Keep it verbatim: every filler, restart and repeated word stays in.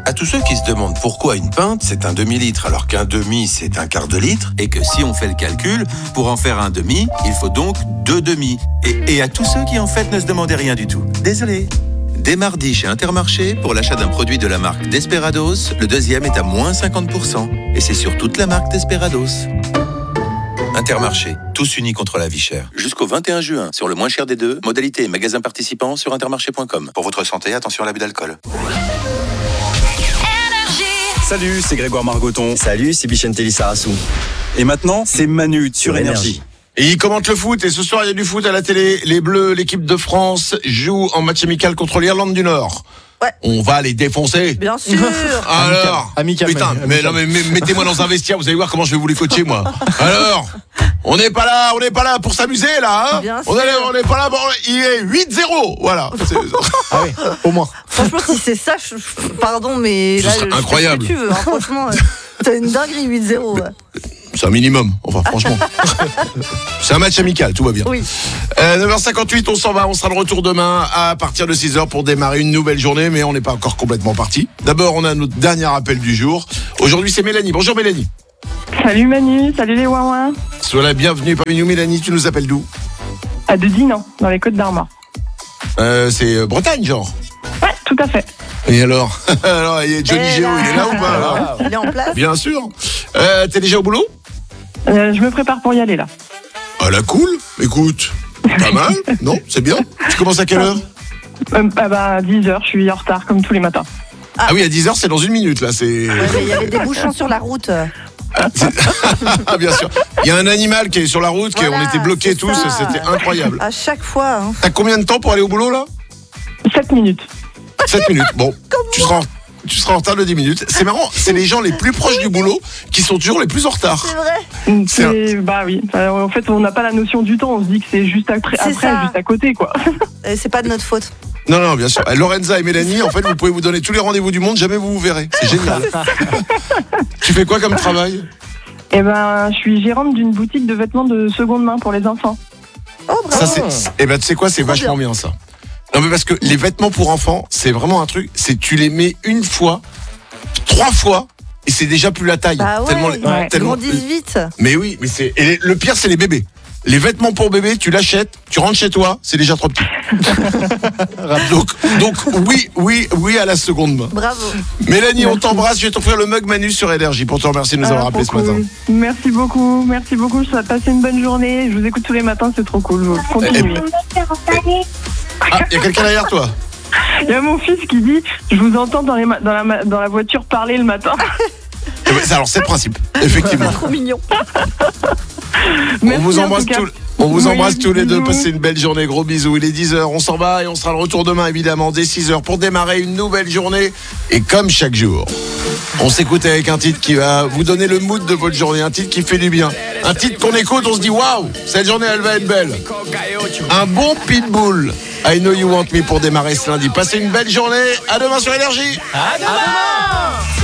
À tous ceux qui se demandent pourquoi une pinte, c'est un demi-litre, alors qu'un demi, c'est un quart de litre, et que si on fait le calcul, pour en faire un demi, il faut donc deux demi. Et, et à tous ceux qui, en fait, ne se demandaient rien du tout. Désolé. Dès mardi, chez Intermarché, pour l'achat d'un produit de la marque Desperados, le deuxième est à moins cinquante pour cent. Et c'est sur toute la marque Desperados. Intermarché, tous unis contre la vie chère. Jusqu'au vingt et un juin, sur le moins cher des deux, modalité et magasins participants sur intermarché point com. Pour votre santé, attention à l'abus d'alcool. Salut, c'est Grégoire Margoton. Salut, c'est Bichentelli Sarassou. Et maintenant, c'est Manu sur Énergie. Et il commente le foot, et ce soir il y a du foot à la télé. Les Bleus, l'équipe de France, joue en match amical contre l'Irlande du Nord. Ouais. On va les défoncer. Bien sûr. Alors, amical, putain, amical. mais non mais mais mettez-moi dans un vestiaire, vous allez voir comment je vais vous les coacher moi. Alors, on n'est pas là, on n'est pas là pour s'amuser là, hein. Bien On sûr. est, on n'est pas là, bon, il est huit zéro, voilà. C'est- Ah oui, au moins. Franchement, si c'est ça, je- pardon, mais Ce là, serait je fais incroyable. ce que tu veux, hein, franchement, euh, c'est une dinguerie huit zéro. Ouais. C'est un minimum, enfin franchement. C'est un match amical, tout va bien. Oui. Euh, neuf heures cinquante-huit, on s'en va, on sera de retour demain à partir de six heures pour démarrer une nouvelle journée, mais on n'est pas encore complètement parti. D'abord, on a notre dernier appel du jour. Aujourd'hui, c'est Mélanie. Bonjour Mélanie. Salut Manu, salut les ouin Sois la bienvenue parmi nous. Mélanie, tu nous appelles d'où? À de Dinan, dans les Côtes d'Armor. euh, C'est euh, Bretagne, genre. Ouais, tout à fait. Et alors, alors il y a Johnny Et Géo, là. il est là ou pas là? Il est en place. Bien sûr. Euh, T'es déjà au boulot? Euh, je me prépare pour y aller là. Ah la cool. Écoute, pas mal. Non, c'est bien. Tu commences à quelle heure? Euh, ah bah, dix heures, je suis en retard comme tous les matins. Ah oui, à dix heures, c'est dans une minute là. C'est. Ouais, mais il y avait des bouchons sur la route. Ah, bien sûr. Il y a un animal qui est sur la route, qui Voilà, on était bloqués c'est tous, ça. c'était incroyable. À chaque fois. Hein. T'as combien de temps pour aller au boulot là? sept minutes. sept minutes. Bon, tu seras, en, tu seras en retard de dix minutes. C'est marrant, c'est les gens les plus proches du boulot qui sont toujours les plus en retard. C'est vrai. C'est C'est- Bah oui. Alors, en fait, on n'a pas la notion du temps. On se dit que c'est juste après, C'est après ça. juste à côté, quoi. Et c'est pas de notre faute. Non, non, bien sûr. Eh, Lorenza et Mélanie, en fait, vous pouvez vous donner tous les rendez-vous du monde, jamais vous vous verrez. C'est génial. Tu fais quoi comme travail? Et ben, je suis gérante d'une boutique de vêtements de seconde main pour les enfants. Oh, bravo. Ça, c'est. Eh ben, tu sais quoi, c'est Trop vachement bien. ça. Non, mais parce que les vêtements pour enfants, c'est vraiment un truc, c'est tu les mets une fois, trois fois, et c'est déjà plus la taille. Bah ouais, Tellement, Ouais. ils tellement- grandissent vite. Mais oui, mais c'est. Et le pire, c'est les bébés. Les vêtements pour bébé, tu l'achètes, tu rentres chez toi, c'est déjà trop petit. donc, donc, oui, oui, oui à la seconde main. Bravo. Mélanie, on t'embrasse, je vais t'offrir le mug Manu sur Énergie pour te remercier de nous Ah, avoir appelé ce trop cool. matin. Merci beaucoup, merci beaucoup. Ça passé une bonne journée. Je vous écoute tous les matins, c'est trop cool. Continuez. Ah, il y a quelqu'un derrière toi? Il y a mon fils qui dit, je vous entends dans, les ma- dans, la, ma- dans la voiture parler le matin. Eh ben, c'est- Alors, c'est le principe, effectivement. Trop mignon. On Merci vous en embrasse, tout cas. tous, on vous Oui, embrasse tous les deux. bisous. Passez une belle journée. Gros bisous. Il est dix heures. On s'en va et on sera de retour demain, évidemment, dès six heures pour démarrer une nouvelle journée. Et comme chaque jour, on s'écoute avec un titre qui va vous donner le mood de votre journée. Un titre qui fait du bien. Un titre qu'on écoute, on se dit waouh, cette journée, elle va être belle. Un bon Pitbull. I Know You Want Me pour démarrer ce lundi. Passez une belle journée. À demain sur Énergie. À demain.